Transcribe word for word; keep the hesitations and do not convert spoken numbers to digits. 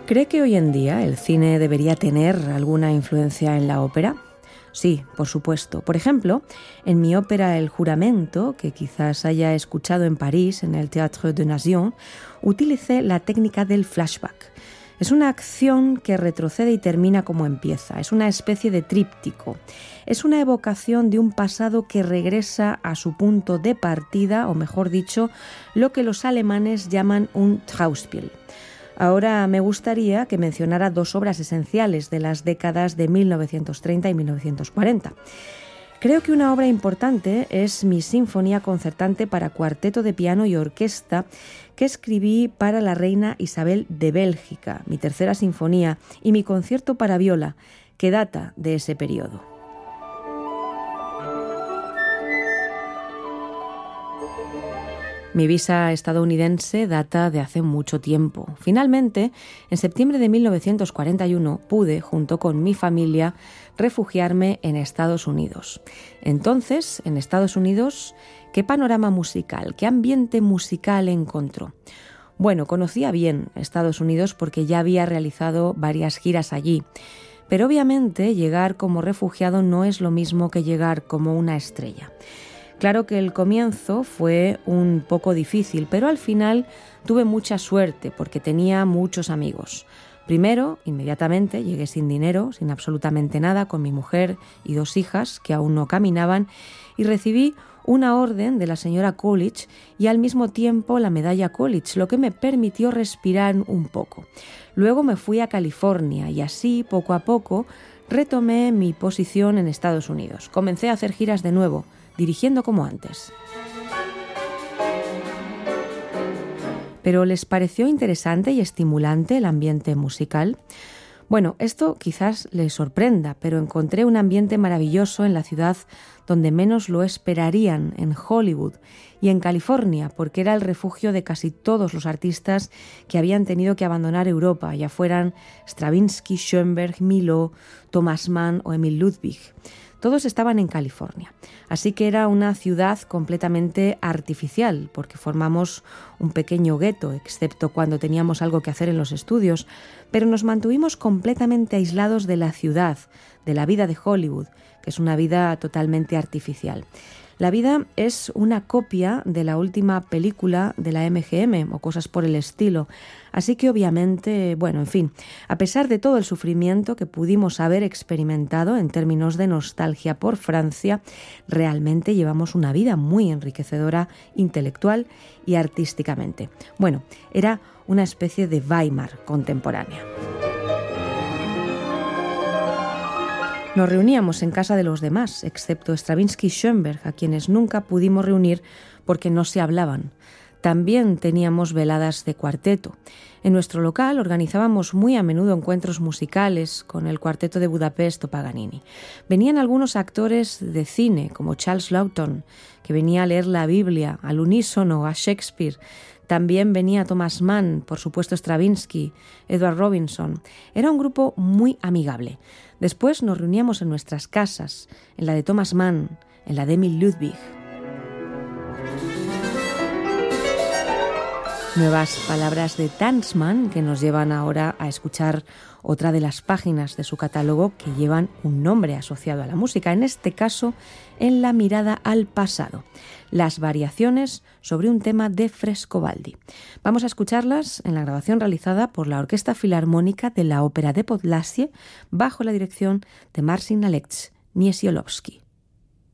¿Cree que hoy en día el cine debería tener alguna influencia en la ópera? Sí, por supuesto. Por ejemplo, en mi ópera El Juramento, que quizás haya escuchado en París, en el Théâtre de Nation, utilicé la técnica del flashback. Es una acción que retrocede y termina como empieza. Es una especie de tríptico. Es una evocación de un pasado que regresa a su punto de partida, o mejor dicho, lo que los alemanes llaman un Trauspiel. Ahora me gustaría que mencionara dos obras esenciales de las décadas de mil novecientos treinta y mil novecientos cuarenta. Creo que una obra importante es mi Sinfonía concertante para cuarteto de piano y orquesta que escribí para la reina Isabel de Bélgica, mi tercera sinfonía, y mi concierto para viola, que data de ese periodo. Mi visa estadounidense data de hace mucho tiempo. Finalmente, en septiembre de mil novecientos cuarenta y uno, pude, junto con mi familia, refugiarme en Estados Unidos. Entonces, en Estados Unidos, ¿qué panorama musical, qué ambiente musical encontró? Bueno, conocía bien Estados Unidos porque ya había realizado varias giras allí. Pero obviamente llegar como refugiado no es lo mismo que llegar como una estrella. Claro que el comienzo fue un poco difícil, pero al final tuve mucha suerte porque tenía muchos amigos. Primero, inmediatamente, llegué sin dinero, sin absolutamente nada, con mi mujer y dos hijas que aún no caminaban, y recibí una orden de la señora Coolidge y al mismo tiempo la medalla Coolidge, lo que me permitió respirar un poco. Luego me fui a California y así, poco a poco, retomé mi posición en Estados Unidos. Comencé a hacer giras de nuevo, dirigiendo como antes. ¿Pero les pareció interesante y estimulante el ambiente musical? Bueno, esto quizás les sorprenda, pero encontré un ambiente maravilloso en la ciudad donde menos lo esperarían, en Hollywood y en California, porque era el refugio de casi todos los artistas que habían tenido que abandonar Europa, ya fueran Stravinsky, Schoenberg, Milhaud, Thomas Mann o Emil Ludwig. Todos estaban en California, así que era una ciudad completamente artificial, porque formamos un pequeño gueto, excepto cuando teníamos algo que hacer en los estudios, pero nos mantuvimos completamente aislados de la ciudad, de la vida de Hollywood, que es una vida totalmente artificial. La vida es una copia de la última película de la M G M o cosas por el estilo. Así que obviamente, bueno, en fin, a pesar de todo el sufrimiento que pudimos haber experimentado en términos de nostalgia por Francia, realmente llevamos una vida muy enriquecedora intelectual y artísticamente. Bueno, era una especie de Weimar contemporánea. Nos reuníamos en casa de los demás, excepto Stravinsky y Schoenberg, a quienes nunca pudimos reunir porque no se hablaban. También teníamos veladas de cuarteto. En nuestro local organizábamos muy a menudo encuentros musicales con el cuarteto de Budapest o Paganini. Venían algunos actores de cine, como Charles Laughton, que venía a leer la Biblia al unísono a Shakespeare. También venía Thomas Mann, por supuesto Stravinsky, Edward Robinson. Era un grupo muy amigable. Después nos reuníamos en nuestras casas, en la de Thomas Mann, en la de Emil Ludwig. Nuevas palabras de Tansman que nos llevan ahora a escuchar otra de las páginas de su catálogo que llevan un nombre asociado a la música, en este caso En la mirada al pasado, las variaciones sobre un tema de Frescobaldi. Vamos a escucharlas en la grabación realizada por la Orquesta Filarmónica de la Ópera de Podlasie bajo la dirección de Marcin Aleks Niesiolowski.